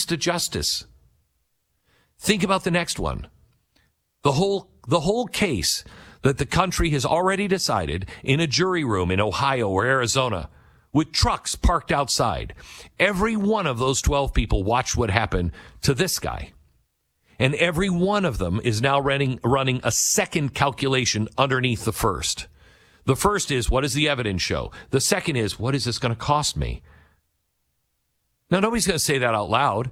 to justice. Think about the next one. The whole case that the country has already decided in a jury room in Ohio or Arizona with trucks parked outside. Every one of those 12 people watched what happened to this guy. And every one of them is now running a second calculation underneath the first. The first is, what does the evidence show? The second is, what is this going to cost me? Now, nobody's going to say that out loud.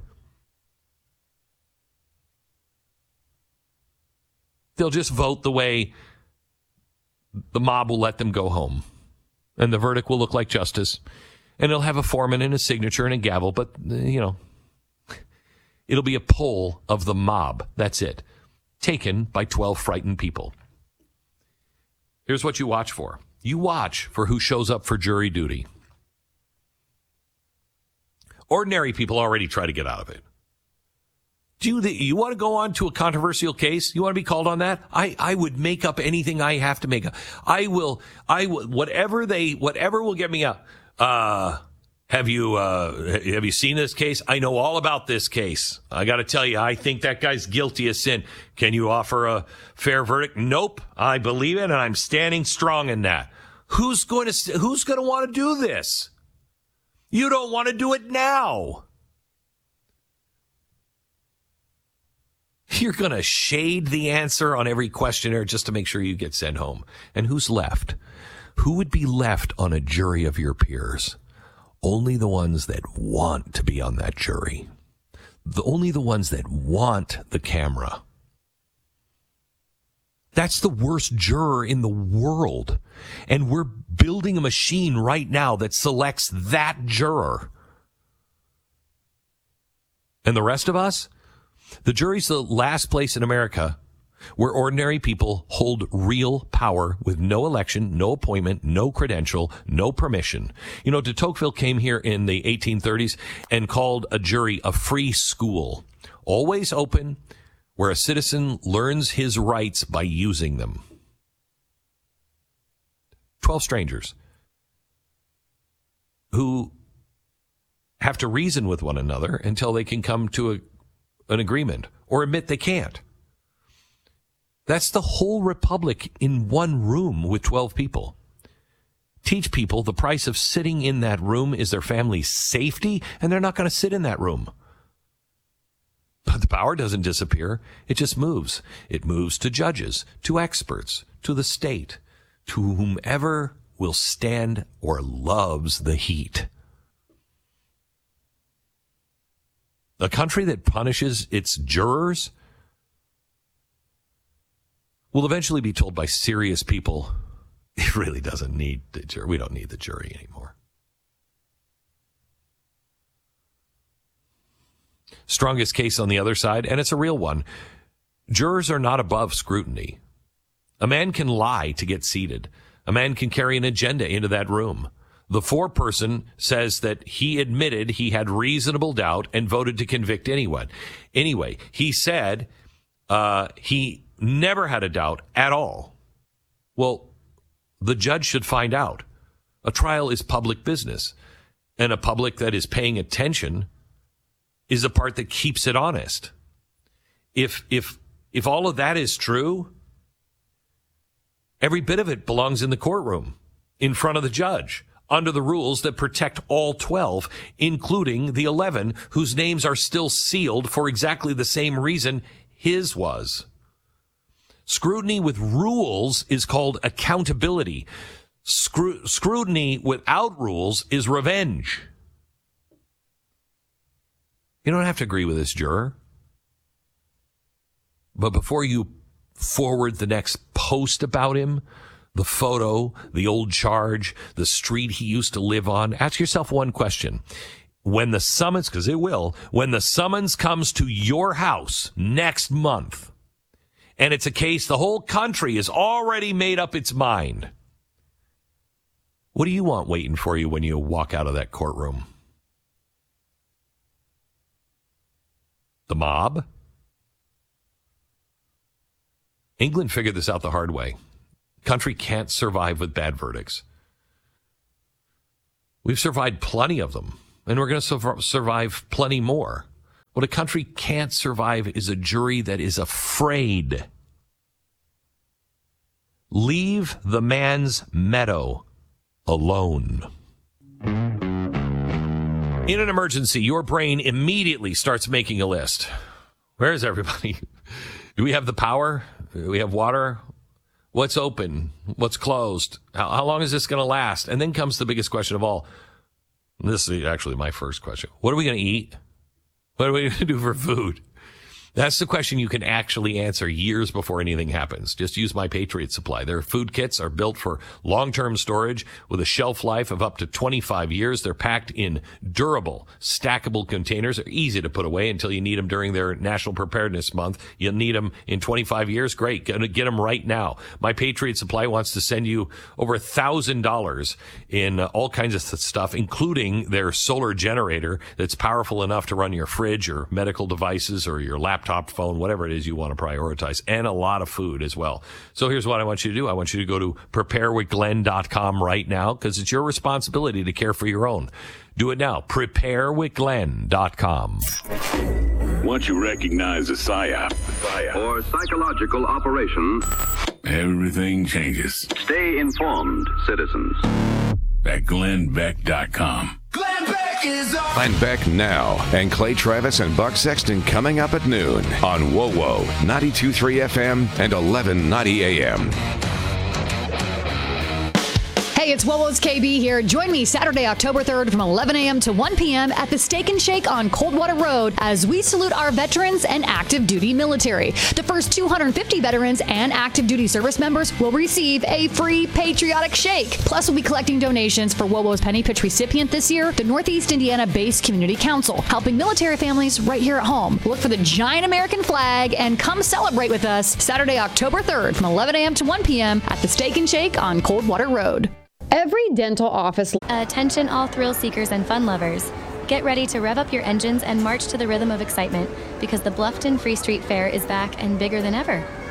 They'll just vote the way the mob will let them go home. And the verdict will look like justice. And it'll have a foreman and a signature and a gavel, but, it'll be a poll of the mob. That's it. Taken by 12 frightened people. Here's what you watch for. You watch for who shows up for jury duty. Ordinary people already try to get out of it. You want to go on to a controversial case? You want to be called on that? I would make up anything I have to make up. I will, whatever will get me up. Have you seen this case? I know all about this case. I got to tell you, I think that guy's guilty of sin. Can you offer a fair verdict? Nope. I believe it, and I'm standing strong in that. Who's going to want to do this? You don't want to do it now. You're going to shade the answer on every questionnaire just to make sure you get sent home. And who's left? Who would be left on a jury of your peers? Only the ones that want to be on that jury. Only the ones that want the camera. That's the worst juror in the world. And we're building a machine right now that selects that juror. And the rest of us? The jury's the last place in America where ordinary people hold real power with no election, no appointment, no credential, no permission. De Tocqueville came here in the 1830s and called a jury a free school, always open, where a citizen learns his rights by using them. 12 strangers who have to reason with one another until they can come to an agreement or admit they can't. That's the whole republic in one room with 12 people. Teach people the price of sitting in that room is their family's safety, and they're not going to sit in that room. But the power doesn't disappear. It just moves. It moves to judges, to experts, to the state, to whomever will stand or loves the heat. A country that punishes its jurors will eventually be told by serious people, it really doesn't need the jury. We don't need the jury anymore. Strongest case on the other side, and it's a real one. Jurors are not above scrutiny. A man can lie to get seated. A man can carry an agenda into that room. The foreperson says that he admitted he had reasonable doubt and voted to convict anyone. Anyway, he said he never had a doubt at all. Well, the judge should find out. A trial is public business, and a public that is paying attention is the part that keeps it honest. If all of that is true, every bit of it belongs in the courtroom, in front of the judge, under the rules that protect all 12, including the 11 whose names are still sealed for exactly the same reason his was. Scrutiny with rules is called accountability. Scrutiny without rules is revenge. You don't have to agree with this juror. But before you forward the next post about him, the photo, the old charge, the street he used to live on, ask yourself one question. When the summons, because it will, when the summons comes to your house next month, and it's a case the whole country has already made up its mind, what do you want waiting for you when you walk out of that courtroom? The mob? England figured this out the hard way. Country can't survive with bad verdicts. We've survived plenty of them, and we're going to survive plenty more. What a country can't survive is a jury that is afraid. Leave the man's meadow alone. In an emergency, your brain immediately starts making a list. Where is everybody? Do we have the power? Do we have water? What's open? What's closed? How long is this going to last? And then comes the biggest question of all. This is actually my first question. What are we going to eat? What are we going to do for food? That's the question you can actually answer years before anything happens. Just use My Patriot Supply. Their food kits are built for long-term storage with a shelf life of up to 25 years. They're packed in durable, stackable containers. They're easy to put away until you need them during their National Preparedness Month. You'll need them in 25 years. Great. Get them right now. My Patriot Supply wants to send you over $1,000 in all kinds of stuff, including their solar generator that's powerful enough to run your fridge or medical devices or your laptop, phone, whatever it is you want to prioritize, and a lot of food as well. So here's what I want you to do. I want you to go to preparewithglenn.com right now, because it's your responsibility to care for your own. Do it now. Preparewithglenn.com. Once you recognize a PSYOP or psychological operation, everything changes. Stay informed, citizens. At GlennBeck.com. Glenn Beck is on. Glenn Beck now, and Clay Travis and Buck Sexton coming up at noon on WoWo 92.3 FM and 1190 AM. Hey, it's WoWo's KB here. Join me Saturday, October 3rd from 11 a.m. to 1 p.m. at the Steak and Shake on Coldwater Road as we salute our veterans and active duty military. The first 250 veterans and active duty service members will receive a free patriotic shake. Plus, we'll be collecting donations for WoWo's Penny Pitch recipient this year, the Northeast Indiana-based Community Council, helping military families right here at home. Look for the giant American flag and come celebrate with us Saturday, October 3rd from 11 a.m. to 1 p.m. at the Steak and Shake on Coldwater Road. Every dental office. Attention all thrill seekers and fun lovers. Get ready to rev up your engines and march to the rhythm of excitement because the Bluffton Free Street Fair is back and bigger than ever.